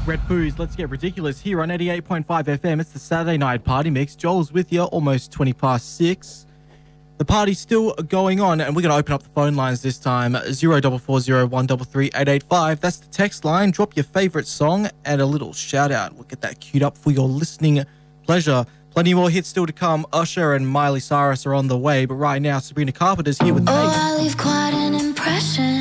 Red Foos, let's get ridiculous here on 88.5 FM. It's the Saturday night party mix. Joel's with you, almost 20 past 6. The party's still going on, and we're going to open up the phone lines this time. 0440 133 885. That's the text line. Drop your favourite song and a little shout out. We'll get that queued up for your listening pleasure. Plenty more hits still to come. Usher and Miley Cyrus are on the way, but right now Sabrina Carpenter's here with I leave quite an impression